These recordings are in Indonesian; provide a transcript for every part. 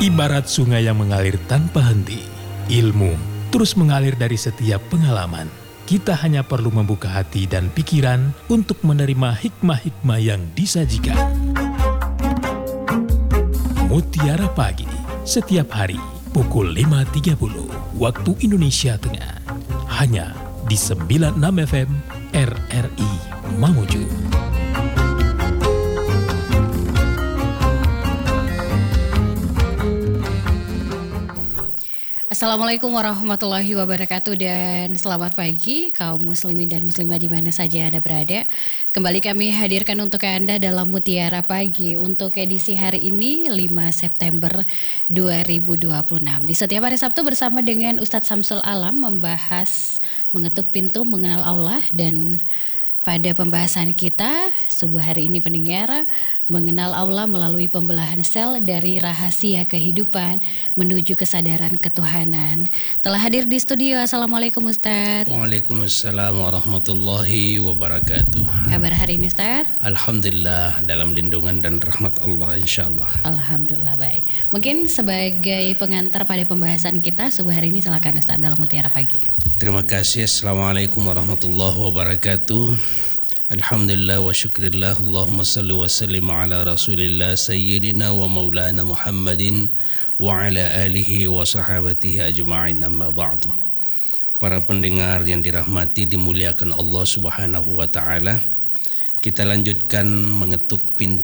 Ibarat sungai yang mengalir tanpa henti, ilmu terus mengalir dari setiap pengalaman. Kita hanya perlu membuka hati dan pikiran untuk menerima hikmah-hikmah yang disajikan. Mutiara Pagi, setiap hari pukul 5.30 waktu Indonesia Tengah. Hanya di 96 FM RRI Mamuju. Assalamualaikum warahmatullahi wabarakatuh dan selamat pagi kaum muslimin dan muslimah di mana saja Anda berada. Kembali kami hadirkan untuk Anda dalam Mutiara Pagi untuk edisi hari ini 5 September 2026. Di setiap hari Sabtu bersama dengan Ustadz Samsul Alam membahas mengetuk pintu mengenal Allah, dan pada pembahasan kita subuh hari ini pendengar, mengenal Allah melalui pembelahan sel dari rahasia kehidupan menuju kesadaran ketuhanan. Telah hadir di studio. Assalamualaikum Ustadz. Waalaikumsalam warahmatullahi wabarakatuh. Kabar hari ini Ustadz? Alhamdulillah dalam lindungan dan rahmat Allah insyaallah. Alhamdulillah baik. Mungkin sebagai pengantar pada pembahasan kita subuh hari ini, silakan Ustadz dalam Mutiara Pagi. Terima kasih. Assalamualaikum warahmatullahi wabarakatuh. Alhamdulillah wa syukrillah. Allahumma salli wa sallim ala rasulillah sayyidina wa maulana Muhammadin wa ala alihi wa sahabatihi ajma'in, amma ba'du. Para pendengar yang dirahmati dimuliakan Allah subhanahu wa ta'ala, kita lanjutkan mengetuk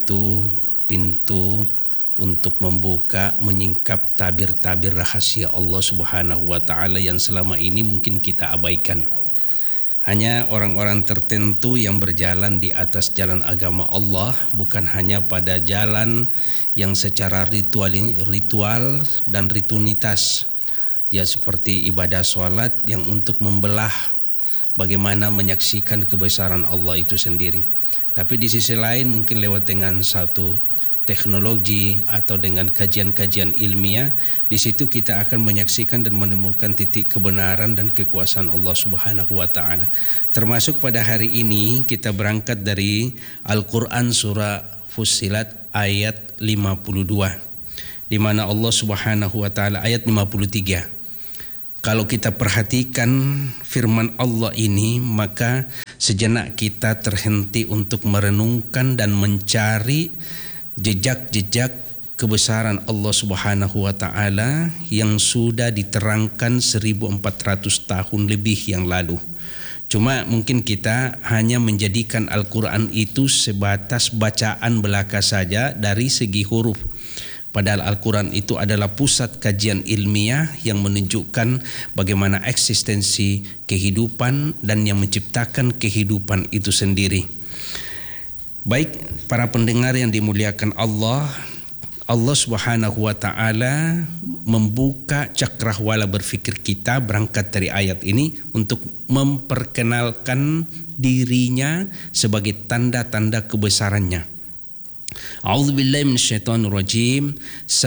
pintu untuk membuka, menyingkap tabir-tabir rahasia Allah subhanahu wa ta'ala yang selama ini mungkin kita abaikan. Hanya orang-orang tertentu yang berjalan di atas jalan agama Allah, bukan hanya pada jalan yang secara ritual dan rutinitas, ya seperti ibadah sholat yang untuk membelah bagaimana menyaksikan kebesaran Allah itu sendiri. Tapi di sisi lain mungkin lewat dengan satu teknologi atau dengan kajian-kajian ilmiah, di situ kita akan menyaksikan dan menemukan titik kebenaran dan kekuasaan Allah Subhanahu wa taala. Termasuk pada hari ini kita berangkat dari Al-Qur'an surah Fussilat ayat 52, di mana Allah Subhanahu wa taala ayat 53. Kalau kita perhatikan firman Allah ini, maka sejenak kita terhenti untuk merenungkan dan mencari jejak-jejak kebesaran Allah Subhanahu wa taala yang sudah diterangkan 1400 tahun lebih yang lalu. Cuma mungkin kita hanya menjadikan Al-Qur'an itu sebatas bacaan belaka saja dari segi huruf. Padahal Al-Qur'an itu adalah pusat kajian ilmiah yang menunjukkan bagaimana eksistensi kehidupan dan yang menciptakan kehidupan itu sendiri. Baik para pendengar yang dimuliakan Allah, Allah Subhanahu wa taala membuka cakrawala berfikir kita berangkat dari ayat ini untuk memperkenalkan dirinya sebagai tanda-tanda kebesarannya. A'udzubillahi minasyaitonir rajim.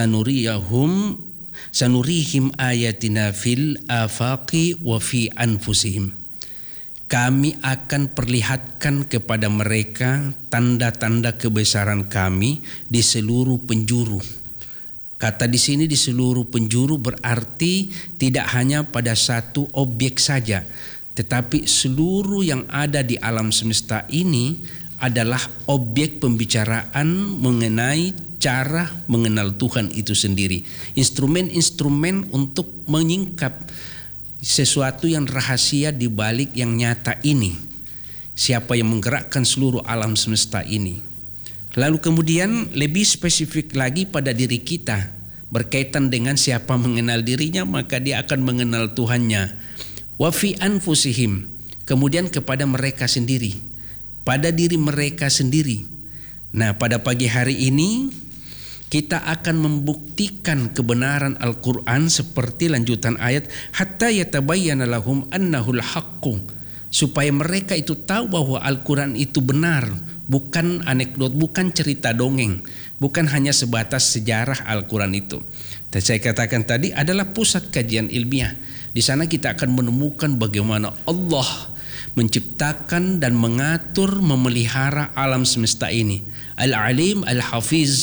Sanurihim ayatina fil afaqi wa fi anfusihim. Kami akan perlihatkan kepada mereka tanda-tanda kebesaran kami di seluruh penjuru. Kata di sini di seluruh penjuru berarti tidak hanya pada satu objek saja, tetapi seluruh yang ada di alam semesta ini adalah objek pembicaraan mengenai cara mengenal Tuhan itu sendiri. Instrumen-instrumen untuk menyingkap sesuatu yang rahasia di balik yang nyata ini. Siapa yang menggerakkan seluruh alam semesta ini? Lalu kemudian lebih spesifik lagi pada diri kita, berkaitan dengan siapa mengenal dirinya maka dia akan mengenal Tuhannya. Wa fi anfusihim, kemudian kepada mereka sendiri, pada diri mereka sendiri. Nah, pada pagi hari ini kita akan membuktikan kebenaran Al-Quran seperti lanjutan ayat, hatta yatabayyana lahum annahul haqqu, supaya mereka itu tahu bahwa Al-Quran itu benar, bukan anekdot, bukan cerita dongeng, bukan hanya sebatas sejarah Al-Quran itu. Dan saya katakan tadi adalah pusat kajian ilmiah. Di sana kita akan menemukan bagaimana Allah menciptakan dan mengatur, memelihara alam semesta ini. Al-Alim, Al-Hafiz,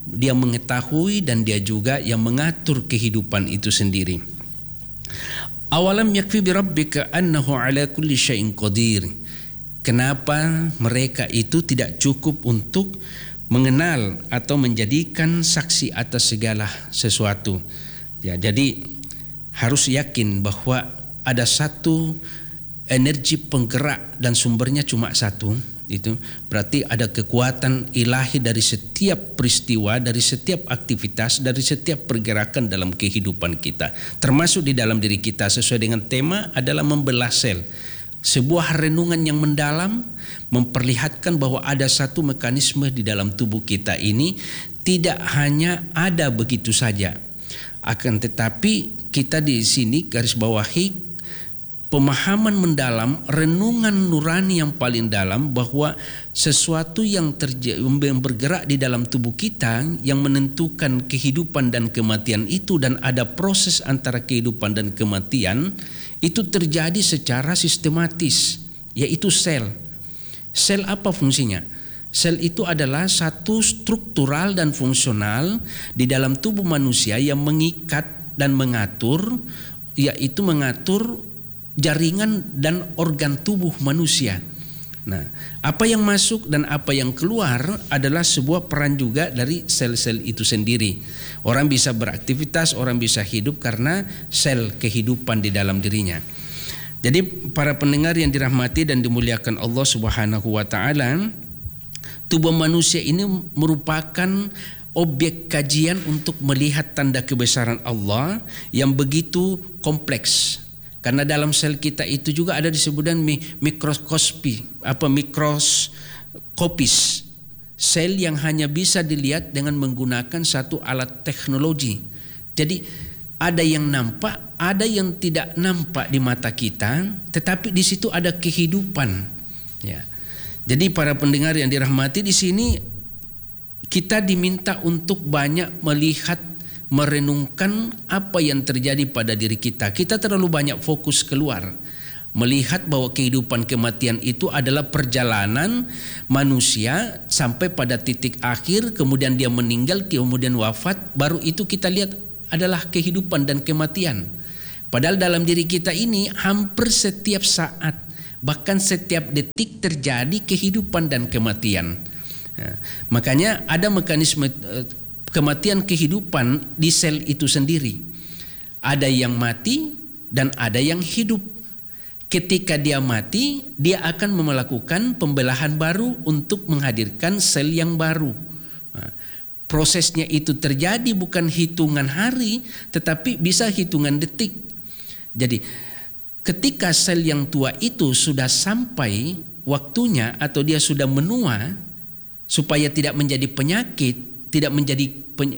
dia mengetahui dan dia juga yang mengatur kehidupan itu sendiri. Awalam yakfi bi rabbika annahu ala kulli syai'in qadir. Kenapa mereka itu tidak cukup untuk mengenal atau menjadikan saksi atas segala sesuatu? Ya, jadi harus yakin bahwa ada satu energi penggerak dan sumbernya cuma satu. Itu berarti ada kekuatan ilahi dari setiap peristiwa, dari setiap aktivitas, dari setiap pergerakan dalam kehidupan kita, termasuk di dalam diri kita. Sesuai dengan tema adalah membelah sel. Sebuah renungan yang mendalam memperlihatkan bahwa ada satu mekanisme di dalam tubuh kita ini tidak hanya ada begitu saja, akan tetapi kita di sini garis bawahi pemahaman mendalam, renungan nurani yang paling dalam bahwa sesuatu yang bergerak di dalam tubuh kita yang menentukan kehidupan dan kematian itu, dan ada proses antara kehidupan dan kematian itu terjadi secara sistematis, yaitu sel. Sel apa fungsinya? Sel itu adalah satu struktural dan fungsional di dalam tubuh manusia yang mengikat dan mengatur, yaitu mengatur jaringan dan organ tubuh manusia. Nah, apa yang masuk dan apa yang keluar adalah sebuah peran juga dari sel-sel itu sendiri. Orang bisa beraktivitas, orang bisa hidup karena sel kehidupan di dalam dirinya. Jadi para pendengar yang dirahmati dan dimuliakan Allah Subhanahu wa taala, tubuh manusia ini merupakan objek kajian untuk melihat tanda kebesaran Allah yang begitu kompleks. Karena dalam sel kita itu juga ada disebutkan mikroskopis, sel yang hanya bisa dilihat dengan menggunakan satu alat teknologi. Jadi ada yang nampak, ada yang tidak nampak di mata kita, tetapi di situ ada kehidupan. Ya. Jadi para pendengar yang dirahmati, di sini kita diminta untuk banyak melihat, merenungkan apa yang terjadi pada diri kita. Kita terlalu banyak fokus keluar, melihat bahwa kehidupan kematian itu adalah perjalanan manusia sampai pada titik akhir, kemudian dia meninggal, kemudian wafat, baru itu kita lihat adalah kehidupan dan kematian. Padahal dalam diri kita ini hampir setiap saat, bahkan setiap detik terjadi kehidupan dan kematian. Nah, makanya ada mekanisme kematian kehidupan di sel itu sendiri. Ada yang mati dan ada yang hidup. Ketika dia mati, dia akan melakukan pembelahan baru untuk menghadirkan sel yang baru. Nah, prosesnya itu terjadi bukan hitungan hari, tetapi bisa hitungan detik. Jadi ketika sel yang tua itu sudah sampai waktunya atau dia sudah menua, supaya tidak menjadi penyakit, tidak menjadi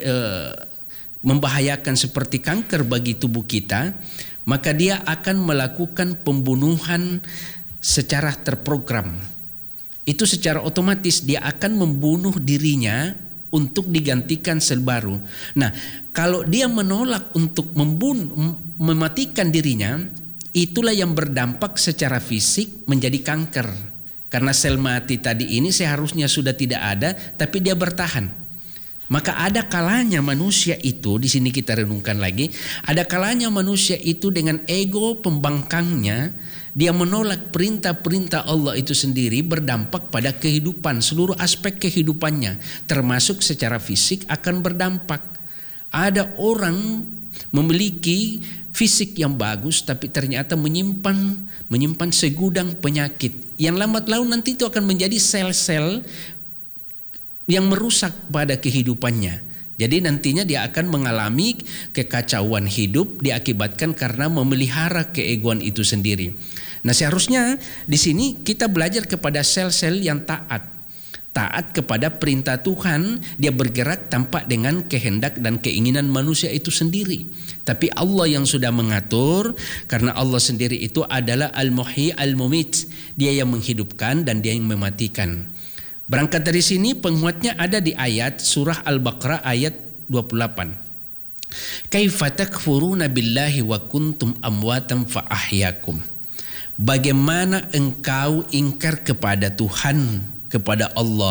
membahayakan seperti kanker bagi tubuh kita, maka dia akan melakukan pembunuhan secara terprogram. Itu secara otomatis dia akan membunuh dirinya untuk digantikan sel baru. Nah, kalau dia menolak untuk mematikan dirinya, itulah yang berdampak secara fisik menjadi kanker. Karena sel mati tadi ini seharusnya sudah tidak ada, tapi dia bertahan. Maka ada kalanya manusia itu, di sini kita renungkan lagi, ada kalanya manusia itu dengan ego pembangkangnya, dia menolak perintah-perintah Allah itu sendiri, berdampak pada kehidupan, seluruh aspek kehidupannya, termasuk secara fisik akan berdampak. Ada orang memiliki fisik yang bagus, tapi ternyata menyimpan segudang penyakit yang lambat laun nanti itu akan menjadi sel-sel yang merusak pada kehidupannya. Jadi nantinya dia akan mengalami kekacauan hidup diakibatkan karena memelihara keegoan itu sendiri. Nah, seharusnya di sini kita belajar kepada sel-sel yang taat kepada perintah Tuhan. Dia bergerak tanpa dengan kehendak dan keinginan manusia itu sendiri, tapi Allah yang sudah mengatur, karena Allah sendiri itu adalah Al-Muhyi Al-Mumit. Dia yang menghidupkan dan dia yang mematikan. Berangkat dari sini penguatnya ada di ayat surah Al-Baqarah ayat 28. Kaifa takfuruna billahi wa kuntum amwatan fa ahyakum. Bagaimana engkau ingkar kepada Tuhan, kepada Allah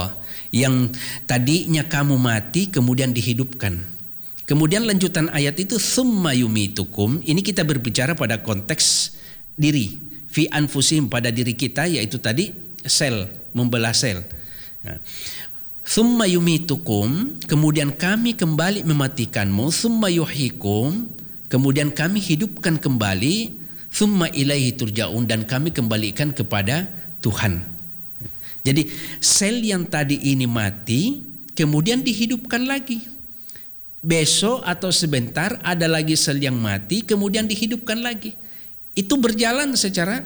Yang tadinya kamu mati kemudian dihidupkan. Kemudian lanjutan ayat itu summa yumitukum, ini kita berbicara pada konteks diri, fi anfusihim, pada diri kita, yaitu tadi sel, membelah sel. Summa yumitukum, kemudian kami kembali mematikanmu, summa yuhyikum, kemudian kami hidupkan kembali, summa ilaihi turja'un, dan kami kembalikan kepada Tuhan. Jadi sel yang tadi ini mati kemudian dihidupkan lagi. Besok atau sebentar ada lagi sel yang mati kemudian dihidupkan lagi. Itu berjalan secara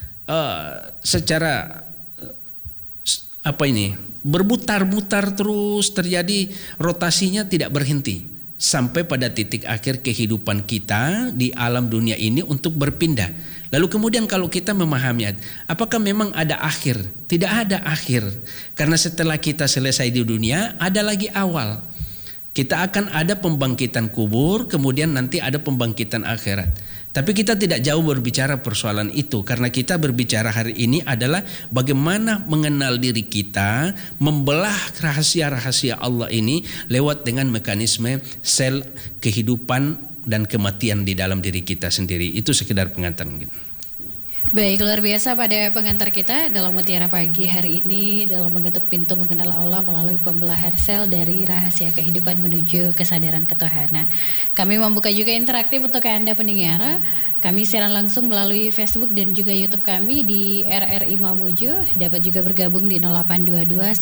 berputar-putar terus, terjadi rotasinya tidak berhenti sampai pada titik akhir kehidupan kita di alam dunia ini untuk berpindah. Lalu kemudian kalau kita memahami, apakah memang ada akhir? Tidak ada akhir, karena setelah kita selesai di dunia ada lagi awal. Kita akan ada pembangkitan kubur, kemudian nanti ada pembangkitan akhirat. Tapi kita tidak jauh berbicara persoalan itu, karena kita berbicara hari ini adalah bagaimana mengenal diri kita, membelah rahasia-rahasia Allah ini lewat dengan mekanisme sel kehidupan dan kematian di dalam diri kita sendiri. Itu sekedar pengantar mungkin. Baik, luar biasa pada pengantar kita dalam Mutiara Pagi hari ini dalam mengetuk pintu mengenal Allah melalui pembelahan sel dari rahasia kehidupan menuju kesadaran ketuhanan. Kami membuka juga interaktif untuk Anda pendengar. Kami siaran langsung melalui Facebook dan juga YouTube kami di RRI Mamuju. Dapat juga bergabung di 0822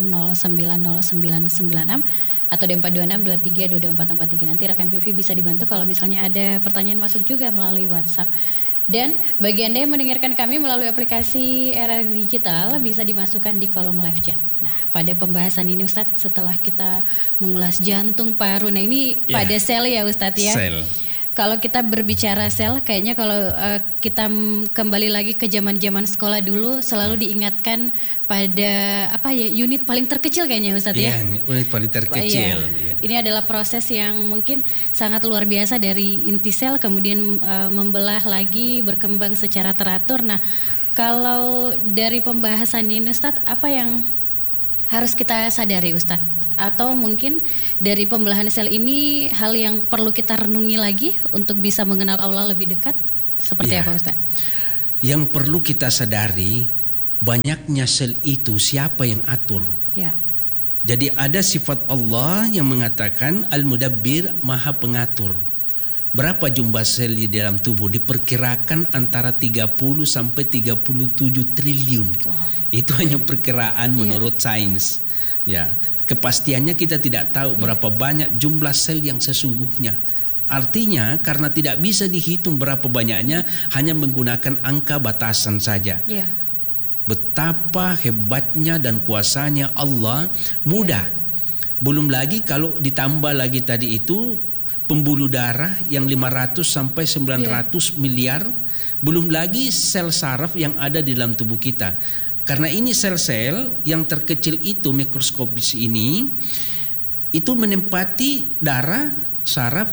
96090996 atau di 42623224443. Nanti rekan Vivi bisa dibantu kalau misalnya ada pertanyaan masuk juga melalui WhatsApp. Dan bagi Anda yang mendengarkan kami melalui aplikasi RRI Digital bisa dimasukkan di kolom live chat. Nah, pada pembahasan ini Ustadz, setelah kita mengulas jantung, paru, nah ini pada sel ya Ustadz ya. Sel. Kalau kita berbicara sel, kayaknya kalau kita kembali lagi ke zaman-zaman sekolah dulu selalu diingatkan pada unit paling terkecil kayaknya Ustadz ya. Iya, unit paling terkecil. Iya. Ini adalah proses yang mungkin sangat luar biasa dari inti sel kemudian membelah lagi, berkembang secara teratur. Nah, kalau dari pembahasan ini Ustadz, apa yang harus kita sadari Ustadz? Atau mungkin dari pembelahan sel ini hal yang perlu kita renungi lagi untuk bisa mengenal Allah lebih dekat, seperti apa Ustaz? Yang perlu kita sadari, banyaknya sel itu siapa yang atur? Ya. Jadi ada sifat Allah yang mengatakan Al-Mudabbir, Maha Pengatur. Berapa jumlah sel di dalam tubuh? Diperkirakan antara 30 sampai 37 triliun. Wow. Itu hanya perkiraan menurut sains. Ya, kepastiannya kita tidak tahu berapa banyak jumlah sel yang sesungguhnya. Artinya karena tidak bisa dihitung berapa banyaknya, hanya menggunakan angka batasan saja. Yeah. Betapa hebatnya dan kuasanya Allah, mudah. Belum lagi kalau ditambah lagi tadi itu pembuluh darah yang 500 sampai 900 miliar, belum lagi sel saraf yang ada di dalam tubuh kita. Karena ini sel-sel yang terkecil itu, mikroskopis ini, itu menempati darah, saraf.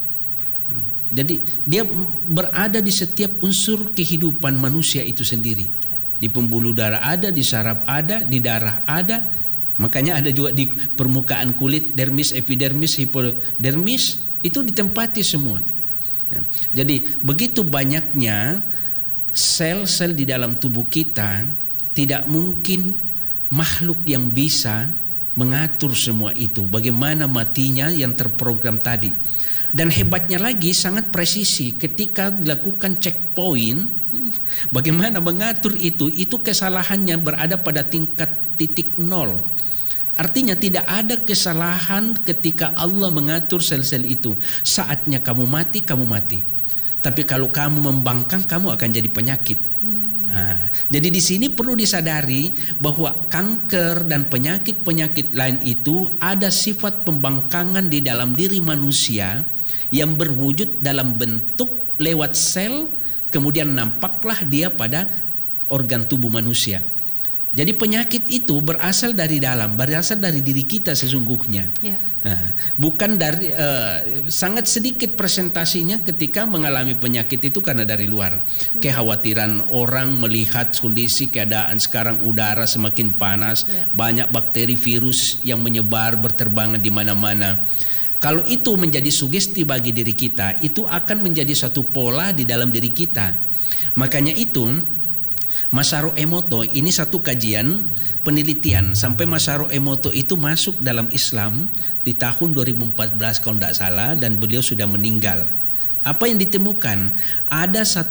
Jadi dia berada di setiap unsur kehidupan manusia itu sendiri. Di pembuluh darah ada, di saraf ada, di darah ada. Makanya ada juga di permukaan kulit, dermis, epidermis, hipodermis, itu ditempati semua. Jadi begitu banyaknya sel-sel di dalam tubuh kita, tidak mungkin makhluk yang bisa mengatur semua itu. Bagaimana matinya yang terprogram tadi. Dan hebatnya lagi sangat presisi ketika dilakukan checkpoint. Bagaimana mengatur itu kesalahannya berada pada tingkat titik nol. Artinya tidak ada kesalahan ketika Allah mengatur sel-sel itu. Saatnya kamu mati, kamu mati. Tapi kalau kamu membangkang, kamu akan jadi penyakit. Nah, jadi di sini perlu disadari bahwa kanker dan penyakit-penyakit lain itu ada sifat pembangkangan di dalam diri manusia yang berwujud dalam bentuk lewat sel, kemudian nampaklah dia pada organ tubuh manusia. Jadi penyakit itu berasal dari dalam, berasal dari diri kita sesungguhnya. Ya. Bukan dari sangat sedikit presentasinya ketika mengalami penyakit itu karena dari luar. Kekhawatiran orang melihat kondisi keadaan sekarang, udara semakin panas, banyak bakteri virus yang menyebar berterbangan di mana-mana. Kalau itu menjadi sugesti bagi diri kita, itu akan menjadi satu pola di dalam diri kita. Makanya itu Masaru Emoto ini satu kajian penelitian sampai Masaru Emoto itu masuk dalam Islam di tahun 2014 kalau tidak salah, dan beliau sudah meninggal. Apa yang ditemukan? Ada satu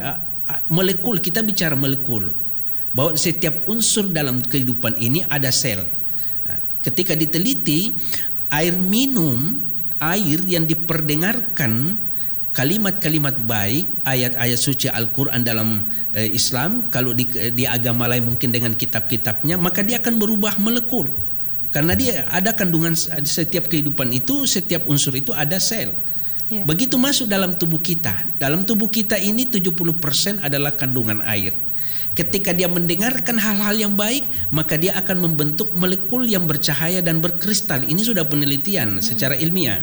molekul, kita bicara molekul, bahwa setiap unsur dalam kehidupan ini ada sel. Ketika diteliti, air minum, air yang diperdengarkan kalimat-kalimat baik, ayat-ayat suci Al-Quran dalam Islam, kalau di agama lain mungkin dengan kitab-kitabnya, maka dia akan berubah molekul. Karena dia ada kandungan, setiap kehidupan itu, setiap unsur itu ada sel. Begitu masuk dalam tubuh kita. Dalam tubuh kita ini 70% adalah kandungan air. Ketika dia mendengarkan hal-hal yang baik, maka dia akan membentuk molekul yang bercahaya dan berkristal. Ini sudah penelitian secara ilmiah.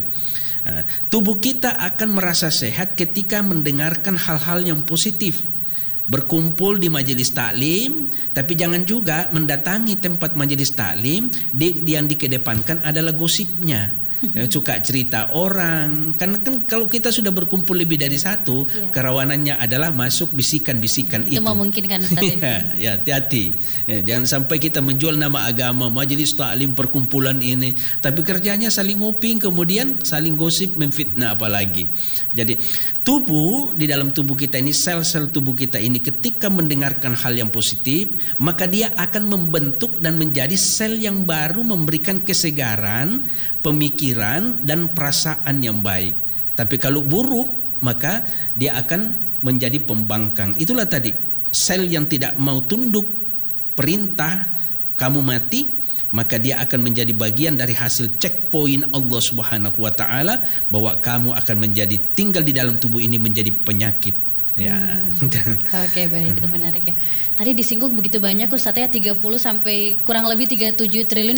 Tubuh kita akan merasa sehat ketika mendengarkan hal-hal yang positif. Berkumpul di majelis taklim, tapi jangan juga mendatangi tempat majelis taklim yang dikedepankan adalah gosipnya. Suka cerita orang, karena kan kalau kita sudah berkumpul lebih dari satu, kerawanannya adalah masuk bisikan-bisikan itu. Itu memungkinkan, Ustaz. Ya, hati-hati. Jangan sampai kita menjual nama agama, majelis taklim, perkumpulan ini, tapi kerjanya saling nguping, kemudian saling gosip, memfitnah apalagi. Jadi tubuh, di dalam tubuh kita ini, sel-sel tubuh kita ini ketika mendengarkan hal yang positif, maka dia akan membentuk dan menjadi sel yang baru, memberikan kesegaran, pemikiran dan perasaan yang baik. Tapi kalau buruk, maka dia akan menjadi pembangkang. Itulah tadi, sel yang tidak mau tunduk perintah kamu mati, maka dia akan menjadi bagian dari hasil checkpoint Allah Subhanahu wa taala bahwa kamu akan menjadi tinggal di dalam tubuh ini menjadi penyakit. Ya. Oke, baik, itu menarik ya. Tadi disinggung begitu banyak Ustaz ya, 30 sampai kurang lebih 37 triliun.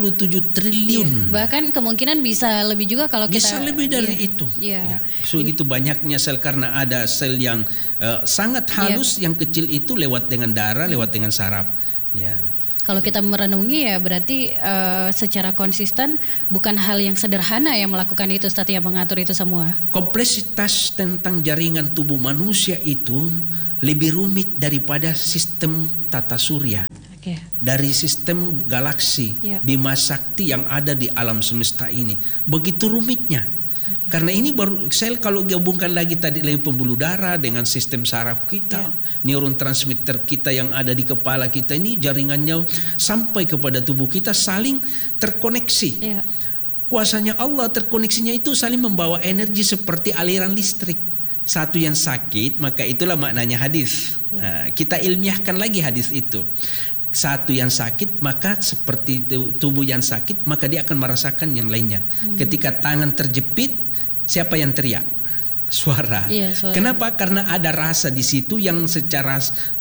37 triliun. Bahkan kemungkinan bisa lebih juga kalau kita bisa lebih dari itu. Ya. Begitu banyaknya sel, karena ada sel yang sangat halus, yang kecil itu lewat dengan darah, lewat dengan saraf. Ya. Kalau kita merenungi ya berarti secara konsisten bukan hal yang sederhana yang melakukan itu, Ustaz, yang mengatur itu semua. Kompleksitas tentang jaringan tubuh manusia itu lebih rumit daripada sistem tata surya. Dari sistem galaksi, Bima Sakti yang ada di alam semesta ini. Begitu rumitnya. Karena ini baru sel, kalau gabungkan lagi tadi dengan pembuluh darah dengan sistem saraf kita, neurotransmitter kita yang ada di kepala kita ini, jaringannya sampai kepada tubuh kita saling terkoneksi. Kuasanya Allah, terkoneksinya itu saling membawa energi seperti aliran listrik. Satu yang sakit, maka itulah maknanya hadis. Kita ilmiahkan lagi hadis itu. Satu yang sakit, maka seperti tubuh yang sakit, maka dia akan merasakan yang lainnya. Ketika tangan terjepit, siapa yang teriak? Suara. Suara. Kenapa? Karena ada rasa di situ yang secara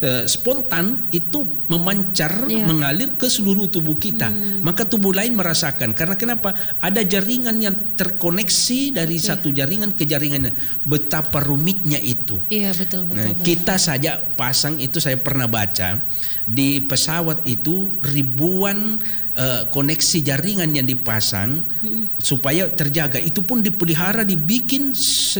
spontan itu memancar, mengalir ke seluruh tubuh kita. Maka tubuh lain merasakan. Karena kenapa? Ada jaringan yang terkoneksi dari satu jaringan ke jaringannya. Betapa rumitnya itu. Iya, betul. Kita saja pasang itu, saya pernah baca di pesawat itu ribuan koneksi jaringan yang dipasang supaya terjaga. Itu pun dipelihara, dibikin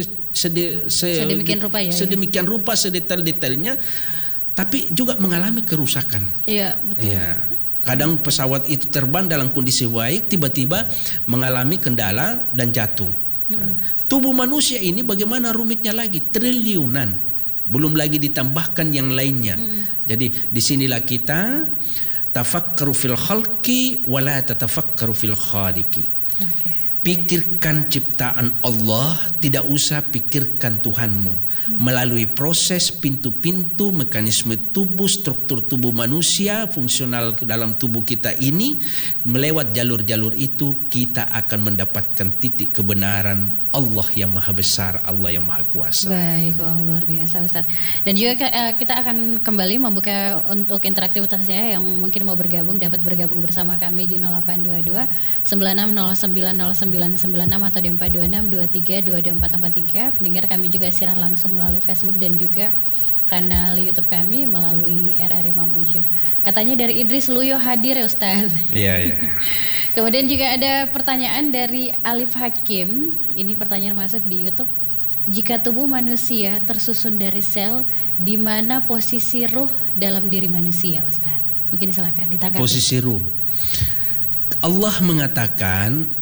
sedemikian rupa, sedetail-detailnya, tapi juga mengalami kerusakan. Iya, betul. Kadang pesawat itu terbang dalam kondisi baik, tiba-tiba mengalami kendala dan jatuh. Tubuh manusia ini bagaimana rumitnya lagi, triliunan, belum lagi ditambahkan yang lainnya. Jadi disinilah kita tafakkaru fil khalqi wala tatafakkaru fil khaliqi. Pikirkan ciptaan Allah, tidak usah pikirkan Tuhanmu. Melalui proses pintu-pintu, mekanisme tubuh, struktur tubuh manusia, fungsional dalam tubuh kita ini, melewat jalur-jalur itu kita akan mendapatkan titik kebenaran Allah yang maha besar, Allah yang maha kuasa. Baik, wow, luar biasa Ustaz. Dan juga kita akan kembali membuka untuk interaktivitasnya yang mungkin mau bergabung, dapat bergabung bersama kami di 0822 96090996 atau di 426 23 22 443. Pendengar kami juga siaran langsung melalui Facebook dan juga kanal YouTube kami melalui RRI Mamuju. Katanya dari Idris Luyo hadir ya Ustaz. Iya. Kemudian juga ada pertanyaan dari Alif Hakim. Ini pertanyaan masuk di YouTube. Jika tubuh manusia tersusun dari sel, di mana posisi ruh dalam diri manusia Ustaz? Mungkin silakan ditanggapi. Posisi ruh. Allah mengatakan,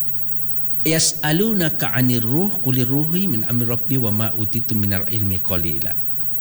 yas'alunaka 'anir ruh qulir ruhi min amri rabbi wa ma utitu minal ilmi qalila.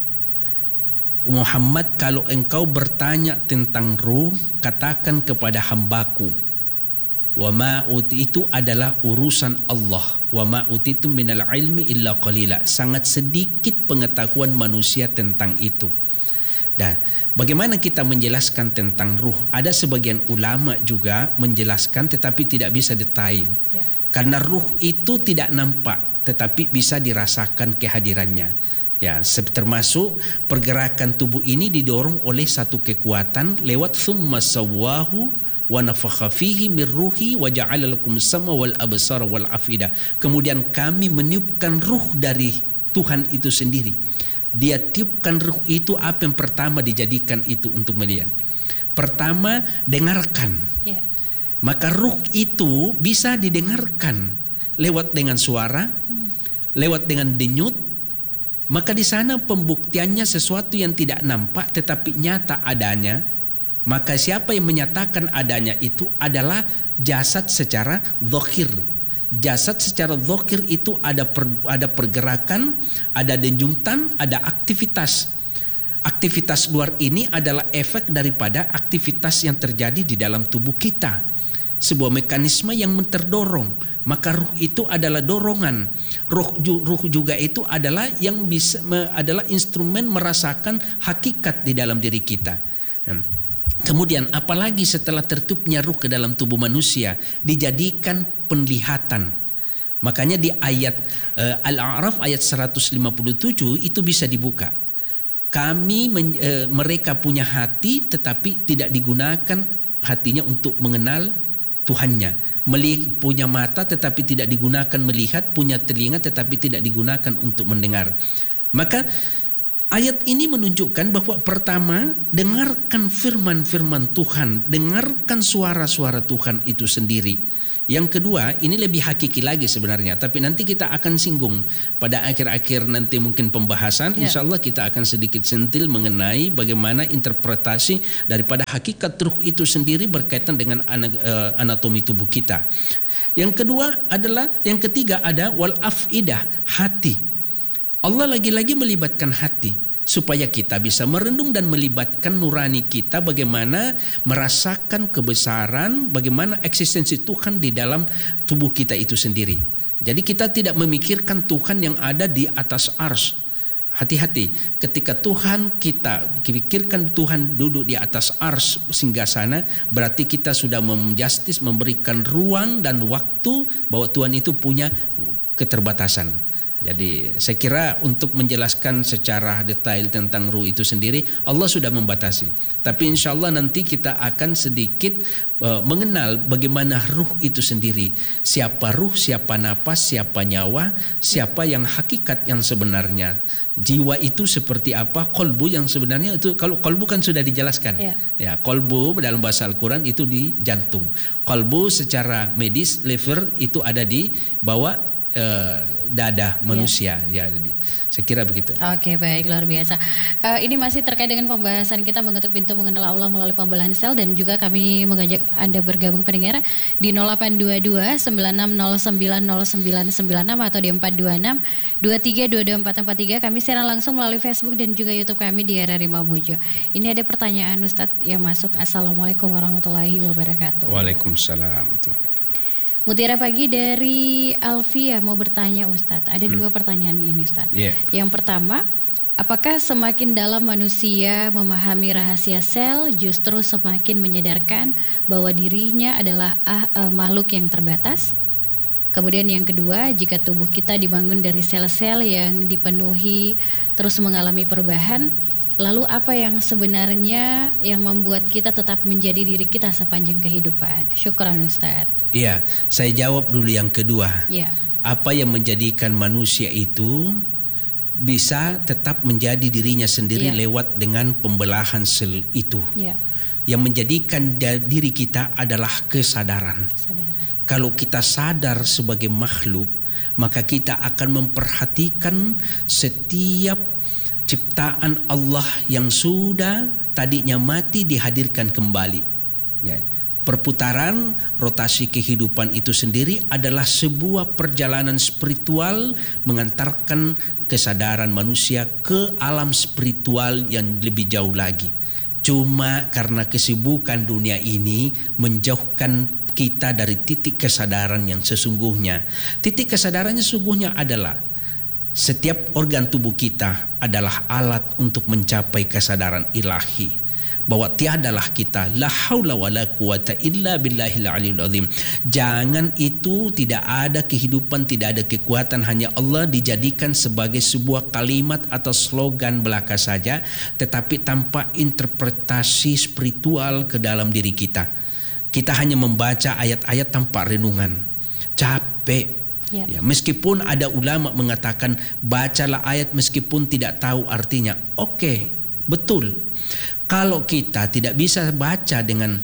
Muhammad, kalau engkau bertanya tentang ruh, katakan kepada hambaku, wa ma itu adalah urusan Allah, wa ma utitu minal ilmi illa qalila. Sangat sedikit pengetahuan manusia tentang itu. Dan bagaimana kita menjelaskan tentang ruh? Ada sebagian ulama juga menjelaskan tetapi tidak bisa detail. Karena ruh itu tidak nampak tetapi bisa dirasakan kehadirannya. Ya, termasuk pergerakan tubuh ini didorong oleh satu kekuatan lewat tsumma sawwahu wa nafakha fihi min ruhi wa ja'ala lakum sama wal absara wal afida. Kemudian kami meniupkan ruh dari Tuhan itu sendiri. Dia tiupkan ruh itu, apa yang pertama dijadikan itu untuk melihat? Pertama, dengarkan. Maka ruh itu bisa didengarkan lewat dengan suara, lewat dengan denyut. Maka di sana pembuktiannya sesuatu yang tidak nampak tetapi nyata adanya. Maka siapa yang menyatakan adanya itu adalah jasad secara zahir. Jasad secara zahir itu ada pergerakan, ada denyutan, ada aktivitas. Aktivitas luar ini adalah efek daripada aktivitas yang terjadi di dalam tubuh kita. Sebuah mekanisme yang terdorong. Maka ruh itu adalah dorongan. Ruh juga itu adalah yang bisa adalah instrumen merasakan hakikat di dalam diri kita. Kemudian apalagi setelah tertiupnya ruh ke dalam tubuh manusia, dijadikan penglihatan. Makanya di ayat Al-A'raf ayat 157 itu bisa dibuka. Mereka punya hati tetapi tidak digunakan hatinya untuk mengenal Tuhannya. Punya mata tetapi tidak digunakan melihat, punya telinga tetapi tidak digunakan untuk mendengar. Maka ayat ini menunjukkan bahwa pertama, dengarkan firman-firman Tuhan, dengarkan suara-suara Tuhan itu sendiri. Yang kedua, ini lebih hakiki lagi sebenarnya, tapi nanti kita akan singgung pada akhir-akhir nanti mungkin pembahasan. Insya Allah kita akan sedikit sentil mengenai bagaimana interpretasi daripada hakikat ruh itu sendiri berkaitan dengan anatomi tubuh kita. Yang ketiga ada wal afidah, hati. Allah lagi-lagi melibatkan hati supaya kita bisa merenung dan melibatkan nurani kita bagaimana merasakan kebesaran, bagaimana eksistensi Tuhan di dalam tubuh kita itu sendiri. Jadi kita tidak memikirkan Tuhan yang ada di atas ars. Hati-hati, ketika kita pikirkan Tuhan duduk di atas ars singgasana, berarti kita sudah memberikan ruang dan waktu bahwa Tuhan itu punya keterbatasan. Jadi saya kira untuk menjelaskan secara detail tentang ruh itu sendiri Allah sudah membatasi. Tapi insya Allah nanti kita akan sedikit mengenal bagaimana ruh itu sendiri. Siapa ruh, siapa napas, siapa nyawa, siapa yang hakikat yang sebenarnya. Jiwa itu seperti apa, kolbu yang sebenarnya itu, kalau kolbu kan sudah dijelaskan. Ya, kolbu dalam bahasa Al-Quran itu di jantung. Kolbu secara medis, liver itu ada di bawah dada manusia. Ya, jadi saya kira begitu. Oke, baik, luar biasa. Ini masih terkait dengan pembahasan kita mengetuk pintu mengenal Allah melalui pembelahan sel, dan juga kami mengajak Anda bergabung pendengar di 0822 96090996 atau di 426 23 22 443. Kami siaran langsung melalui Facebook dan juga YouTube kami di RRI Mamuju. Ini ada pertanyaan Ustadz yang masuk. Assalamualaikum warahmatullahi wabarakatuh. Waalaikumsalam. Mutiara Pagi dari Alfia mau bertanya Ustadz. Ada dua pertanyaannya ini Ustadz. Yang pertama, apakah semakin dalam manusia memahami rahasia sel justru semakin menyadarkan bahwa dirinya adalah makhluk yang terbatas? Kemudian yang kedua, jika tubuh kita dibangun dari sel-sel yang dipenuhi terus mengalami perubahan, lalu apa yang sebenarnya yang membuat kita tetap menjadi diri kita sepanjang kehidupan? Syukran Ustaz. Iya, saya jawab dulu yang kedua. Ya. Apa yang menjadikan manusia itu bisa tetap menjadi dirinya sendiri lewat dengan pembelahan sel itu. Ya. Yang menjadikan diri kita adalah kesadaran. Kalau kita sadar sebagai makhluk, maka kita akan memperhatikan setiap ciptaan Allah yang sudah tadinya mati dihadirkan kembali. Ya. Perputaran rotasi kehidupan itu sendiri adalah sebuah perjalanan spiritual mengantarkan kesadaran manusia ke alam spiritual yang lebih jauh lagi. Cuma karena kesibukan dunia ini menjauhkan kita dari titik kesadaran yang sesungguhnya. Titik kesadarannya sesungguhnya adalah setiap organ tubuh kita adalah alat untuk mencapai kesadaran ilahi. Bahwa tiadalah kita, la haula wala quwata illa billahil aliyul azim. Jangan itu tidak ada kehidupan, tidak ada kekuatan, hanya Allah dijadikan sebagai sebuah kalimat atau slogan belaka saja, tetapi tanpa interpretasi spiritual ke dalam diri kita. Kita hanya membaca ayat-ayat tanpa renungan. Capek. Ya, meskipun ada ulama mengatakan bacalah ayat meskipun tidak tahu artinya. Oke, betul. Kalau kita tidak bisa baca dengan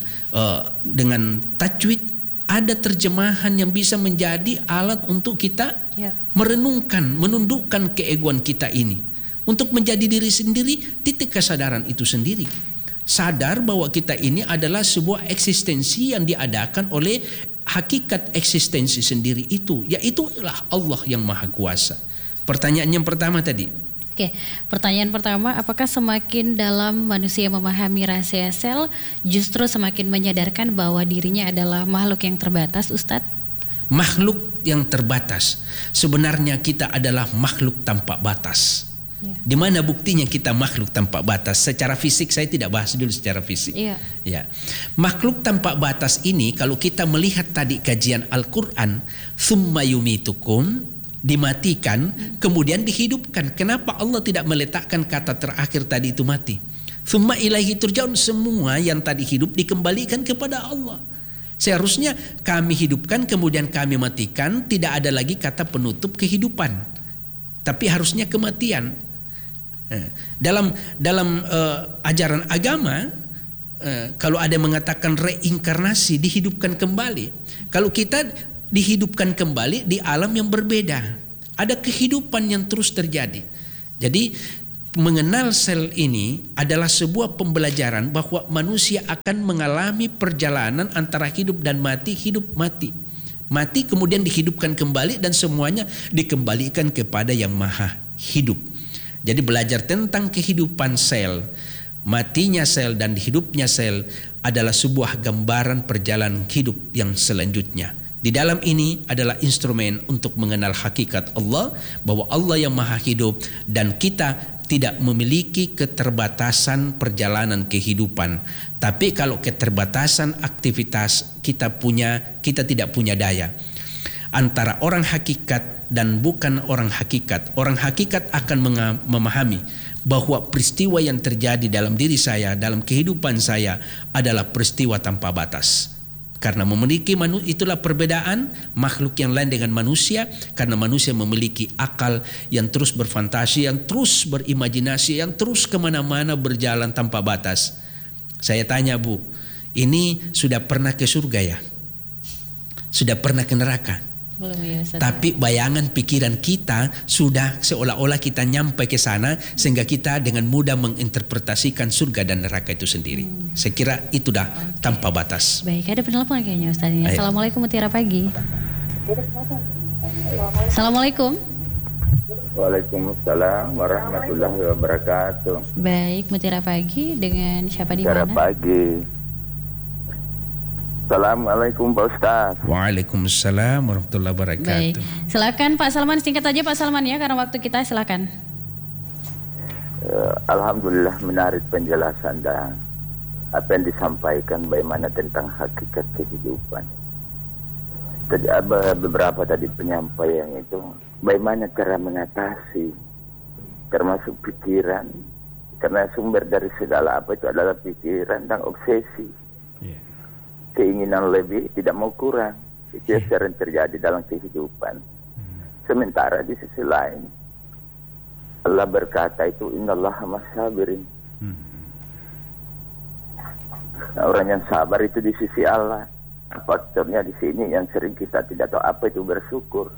tajwid, ada terjemahan yang bisa menjadi alat untuk kita merenungkan, menundukkan keegoan kita ini. Untuk menjadi diri sendiri, titik kesadaran itu sendiri. Sadar bahwa kita ini adalah sebuah eksistensi yang diadakan oleh hakikat eksistensi sendiri itu, yaitulah Allah yang Maha Kuasa. Pertanyaan yang pertama tadi. Oke, pertanyaan pertama, apakah semakin dalam manusia memahami rahasia sel justru semakin menyadarkan bahwa dirinya adalah makhluk yang terbatas, Ustadz? Makhluk yang terbatas. Sebenarnya kita adalah makhluk tanpa batas. Di mana buktinya kita makhluk tanpa batas? Secara fisik, saya tidak bahas dulu secara fisik. Ya. Makhluk tanpa batas ini kalau kita melihat tadi kajian Al-Quran, summa yumitukum, dimatikan, kemudian dihidupkan. Kenapa Allah tidak meletakkan kata terakhir tadi itu mati? Summa ilaihi turja'un, semua yang tadi hidup dikembalikan kepada Allah. Seharusnya kami hidupkan kemudian kami matikan, tidak ada lagi kata penutup kehidupan. Tapi harusnya kematian. Dalam ajaran agama, kalau ada yang mengatakan reinkarnasi, dihidupkan kembali. Kalau kita dihidupkan kembali di alam yang berbeda, ada kehidupan yang terus terjadi. Jadi mengenal sel ini adalah sebuah pembelajaran bahwa manusia akan mengalami perjalanan antara hidup dan mati, hidup mati. Mati kemudian dihidupkan kembali dan semuanya dikembalikan kepada yang maha hidup. Jadi belajar tentang kehidupan sel, matinya sel dan hidupnya sel adalah sebuah gambaran perjalanan hidup yang selanjutnya. Di dalam ini adalah instrumen untuk mengenal hakikat Allah, bahwa Allah yang maha hidup dan kita tidak memiliki keterbatasan perjalanan kehidupan. Tapi kalau keterbatasan aktivitas kita tidak punya daya. Antara orang hakikat dan bukan orang hakikat akan memahami bahwa peristiwa yang terjadi dalam diri saya, dalam kehidupan saya adalah peristiwa tanpa batas. Karena memiliki itulah perbedaan makhluk yang lain dengan manusia, karena manusia memiliki akal yang terus berfantasi, yang terus berimajinasi, yang terus kemana-mana berjalan tanpa batas. Saya tanya, Bu, ini sudah pernah ke surga ya? Sudah pernah ke neraka? Belum ya, Ustaz. Tapi bayangan pikiran kita sudah seolah-olah kita nyampe ke sana, sehingga kita dengan mudah menginterpretasikan surga dan neraka itu sendiri. Saya kira itu dah tanpa batas. Baik, ada penelpon kayaknya Ustaz. Assalamualaikum, Mutiara Pagi. Assalamualaikum. Waalaikumsalam warahmatullahi wabarakatuh. Baik, Mutiara Pagi, dengan siapa di mana? Mutiara Pagi. Assalamualaikum Pak Ustaz. Waalaikumsalam warahmatullahi Baik, wabarakatuh. silakan Pak Salman, singkat aja Pak Salman ya, karena waktu kita, silakan. Alhamdulillah menarik penjelasan dan apa yang disampaikan bagaimana tentang hakikat kehidupan. Tadi ada beberapa tadi penyampaian itu bagaimana cara mengatasi, termasuk pikiran, karena sumber dari segala apa itu adalah pikiran dan obsesi. Keinginan lebih, tidak mau kurang. Itu yang sering terjadi dalam kehidupan. Sementara di sisi lain Allah berkata itu innallaha ma'as-sabirin. Nah, orang yang sabar itu di sisi Allah. Faktornya di sini yang sering kita tidak tahu apa itu bersyukur.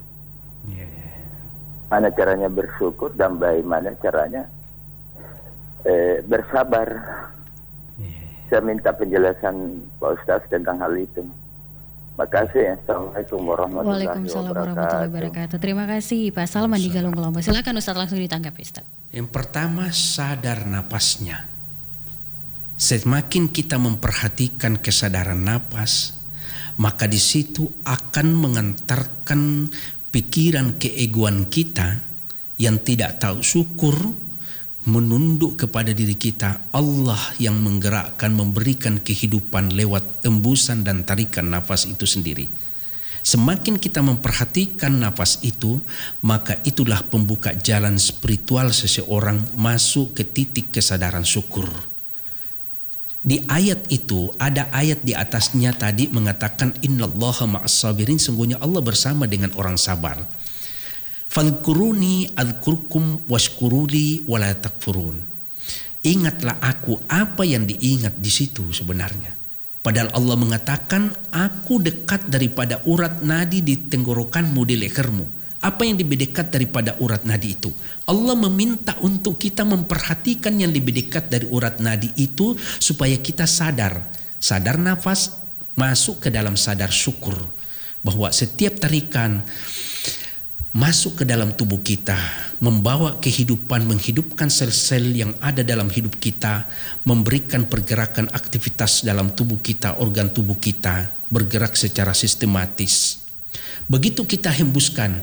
Mana caranya bersyukur dan bagaimana caranya bersabar. Saya minta penjelasan Pak Ustaz tentang hal itu. Makasih. Assalamualaikum warahmatullahi Waalaikumsalam warahmatullahi wabarakatuh. Terima kasih Pak Salman di Galung Lombok. Silakan Ustaz langsung ditanggapi Ustaz. Yang pertama, sadar napasnya. Semakin kita memperhatikan kesadaran napas, maka di situ akan mengantarkan pikiran keegoan kita yang tidak tahu syukur, menunduk kepada diri kita, Allah yang menggerakkan, memberikan kehidupan lewat embusan dan tarikan nafas itu sendiri. Semakin kita memperhatikan nafas itu, maka itulah pembuka jalan spiritual seseorang masuk ke titik kesadaran syukur. Di ayat itu ada ayat di atasnya tadi mengatakan innallaha ma'as-sabirin, sungguhnya Allah bersama dengan orang sabar. Fadhkuruni adhkurkum washkuruli wala takfurun. Ingatlah aku, apa yang diingat di situ sebenarnya. Padahal Allah mengatakan aku dekat daripada urat nadi di tenggorokanmu, di lehermu. Apa yang lebih dekat daripada urat nadi itu? Allah meminta untuk kita memperhatikan yang lebih dekat dari urat nadi itu supaya kita sadar. Sadar nafas, masuk ke dalam sadar syukur. Bahwa setiap tarikan masuk ke dalam tubuh kita, membawa kehidupan, menghidupkan sel-sel yang ada dalam hidup kita, memberikan pergerakan aktivitas dalam tubuh kita, organ tubuh kita, bergerak secara sistematis. Begitu kita hembuskan,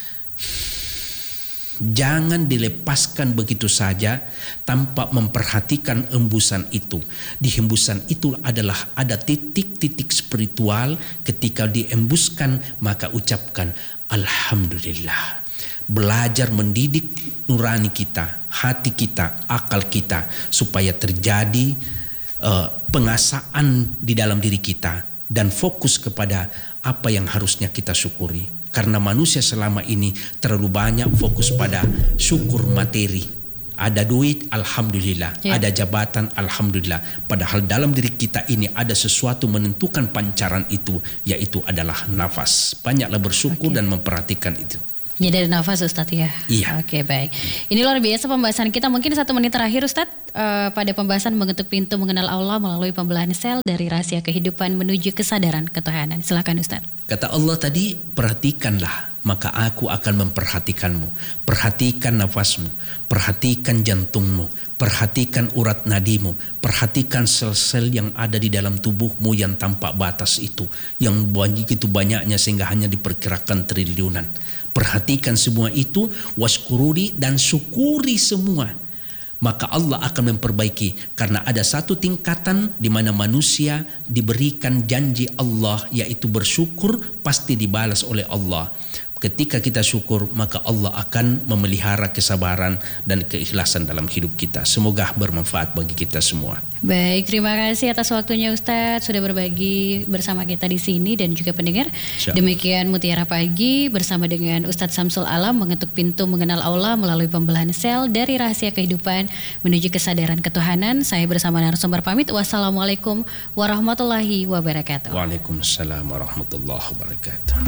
jangan dilepaskan begitu saja tanpa memperhatikan embusan itu. Di hembusan itu adalah ada titik-titik spiritual. Ketika diembuskan maka ucapkan Alhamdulillah. Belajar mendidik nurani kita, hati kita, akal kita supaya terjadi pengasaan di dalam diri kita dan fokus kepada apa yang harusnya kita syukuri. Karena manusia selama ini terlalu banyak fokus pada syukur materi. Ada duit, alhamdulillah. Ada jabatan, alhamdulillah. Padahal dalam diri kita ini ada sesuatu menentukan pancaran itu, yaitu adalah nafas. Banyaklah bersyukur dan memperhatikan itu. Ya, dari nafas Ustadz ya. Iya. Oke, baik. Ini luar biasa pembahasan kita. Mungkin 1 menit terakhir Ustadz pada pembahasan mengetuk pintu mengenal Allah melalui pembelahan sel dari rahasia kehidupan menuju kesadaran ketuhanan. Silakan Ustadz. Kata Allah tadi, perhatikanlah maka aku akan memperhatikanmu. Perhatikan nafasmu, perhatikan jantungmu, perhatikan urat nadimu, perhatikan sel-sel yang ada di dalam tubuhmu yang tanpa batas itu, yang begitu banyaknya sehingga hanya diperkirakan triliunan. Perhatikan semua itu, waskururi, dan syukuri semua. Maka Allah akan memperbaiki, karena ada satu tingkatan di mana manusia diberikan janji Allah, yaitu bersyukur pasti dibalas oleh Allah. Ketika kita syukur, maka Allah akan memelihara kesabaran dan keikhlasan dalam hidup kita. Semoga bermanfaat bagi kita semua. Baik, terima kasih atas waktunya Ustadz sudah berbagi bersama kita di sini dan juga pendengar. Demikian Mutiara Pagi bersama dengan Ustadz Samsul Alam mengetuk pintu mengenal Allah melalui pembelahan sel dari rahasia kehidupan menuju kesadaran ketuhanan. Saya bersama narasumber pamit. Wassalamualaikum warahmatullahi wabarakatuh. Waalaikumsalam warahmatullahi wabarakatuh.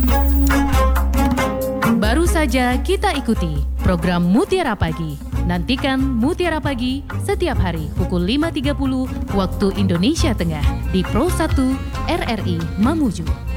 Baru saja kita ikuti program Mutiara Pagi. Nantikan Mutiara Pagi setiap hari pukul 5.30 waktu Indonesia Tengah di Pro 1 RRI Mamuju.